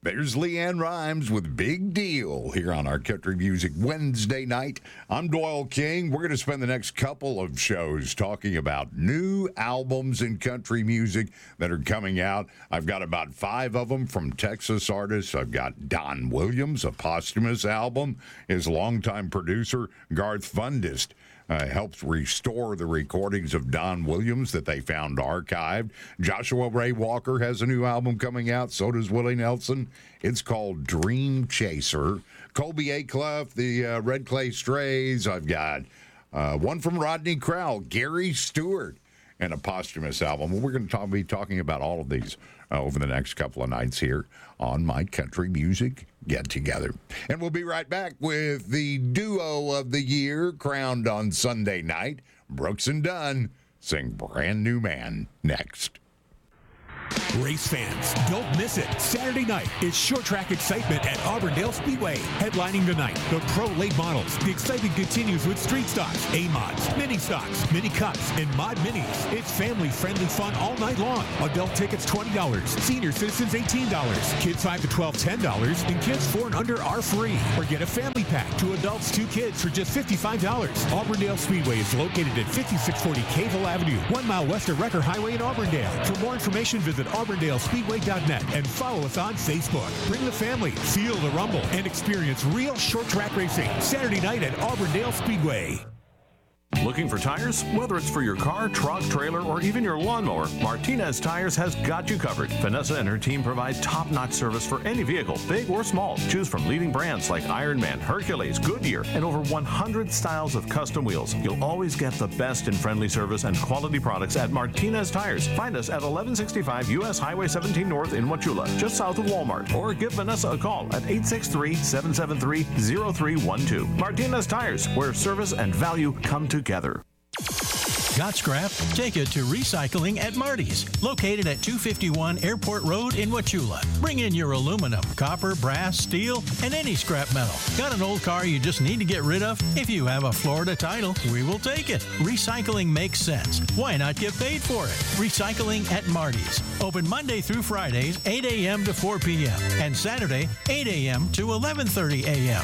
There's Leanne Rimes with Big Deal here on our Country Music Wednesday night. I'm Doyle King. We're going to spend the next couple of shows talking about new albums in country music that are coming out. I've got about 5 of them from Texas artists. I've got Don Williams, a posthumous album. His longtime producer, Garth Fundist, helps restore the recordings of Don Williams that they found archived. Joshua Ray Walker has a new album coming out. So does Willie Nelson. It's called Dream Chaser. Colby Acuff, the Red Clay Strays. I've got one from Rodney Crowell, Gary Stewart, and a posthumous album. We're going to be talking about all of these over the next couple of nights here on my Country Music Get Together. And we'll be right back with the duo of the year crowned on Sunday night. Brooks and Dunn sing Brand New Man next. Race fans, don't miss it. Saturday night is short track excitement at Auburndale Speedway. Headlining tonight, the Pro Late Models. The excitement continues with street stocks, A-Mods, mini stocks, mini cups, and mod minis. It's family-friendly fun all night long. Adult tickets $20, senior citizens $18, kids 5 to 12 $10, and kids 4 and under are free. Or get a family pack to adults 2 kids for just $55. Auburndale Speedway is located at 5640 Cavell Avenue, 1 mile west of Recker Highway in Auburndale. For more information, visit AuburndaleSpeedway.net and follow us on Facebook. Bring the family, feel the rumble, and experience real short track racing Saturday night at Auburndale Speedway. Looking for tires? Whether it's for your car, truck, trailer, or even your lawnmower, Martinez Tires has got you covered. Vanessa and her team provide top-notch service for any vehicle, big or small. Choose from leading brands like Ironman, Hercules, Goodyear, and over 100 styles of custom wheels. You'll always get the best in friendly service and quality products at Martinez Tires. Find us at 1165 U.S. Highway 17 North in Wauchula, just south of Walmart. Or give Vanessa a call at 863-773-0312. Martinez Tires, where service and value come together. Got scrap? Take it to Recycling at Marty's, located at 251 Airport Road in Wauchula. Bring in your aluminum, copper, brass, steel, and any scrap metal. Got an old car you just need to get rid of? If you have a Florida title, we will take it. Recycling makes sense. Why not get paid for it? Recycling at Marty's. Open Monday through Fridays, 8 a.m. to 4 p.m. and Saturday, 8 a.m. to 11:30 a.m.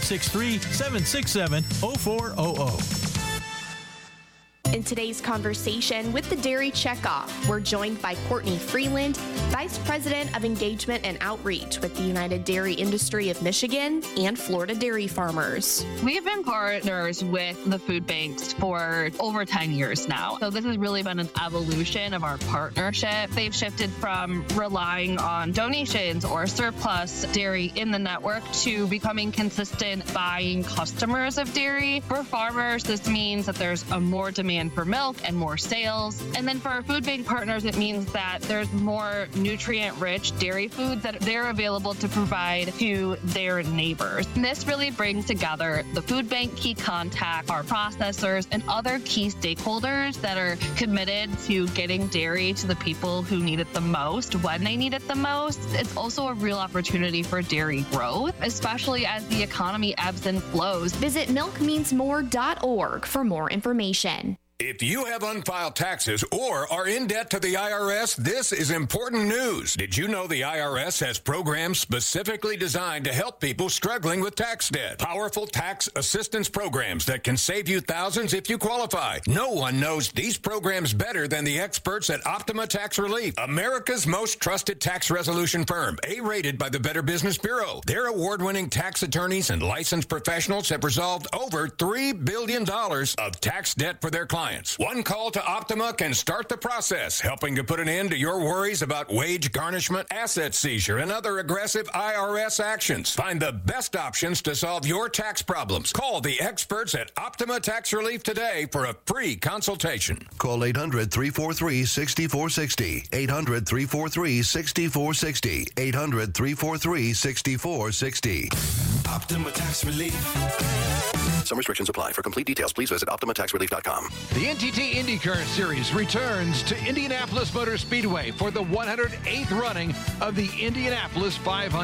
863-767-0400. In today's conversation with the Dairy Checkoff, we're joined by Courtney Freeland, Vice President of Engagement and Outreach with the United Dairy Industry of Michigan and Florida Dairy Farmers. We've been partners with the food banks for over 10 years now. So this has really been an evolution of our partnership. They've shifted from relying on donations or surplus dairy in the network to becoming consistent buying customers of dairy. For farmers, this means that there's a more demand for milk and more sales. And then for our food bank partners, it means that there's more nutrient-rich dairy foods that they're available to provide to their neighbors. And this really brings together the food bank key contact, our processors, and other key stakeholders that are committed to getting dairy to the people who need it the most when they need it the most. It's also a real opportunity for dairy growth, especially as the economy ebbs and flows. Visit milkmeansmore.org for more information. If you have unfiled taxes or are in debt to the IRS, this is important news. Did you know the IRS has programs specifically designed to help people struggling with tax debt? Powerful tax assistance programs that can save you thousands if you qualify. No one knows these programs better than the experts at Optima Tax Relief, America's most trusted tax resolution firm, A-rated by the Better Business Bureau. Their award-winning tax attorneys and licensed professionals have resolved over $3 billion of tax debt for their clients. One call to Optima can start the process, helping to put an end to your worries about wage garnishment, asset seizure, and other aggressive IRS actions. Find the best options to solve your tax problems. Call the experts at Optima Tax Relief today for a free consultation. Call 800-343-6460. 800-343-6460. 800-343-6460. Optima Tax Relief. Some restrictions apply. For complete details, please visit OptimaTaxRelief.com. The NTT IndyCar Series returns to Indianapolis Motor Speedway for the 108th running of the Indianapolis 500.